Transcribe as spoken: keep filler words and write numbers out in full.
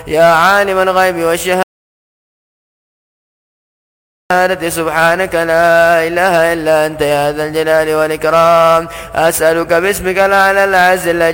يا عالم الغيب والشهادة سبحانك لا إله إلا أنت يا ذا الجلال والإكرام. أسألك باسمك الأعلى العز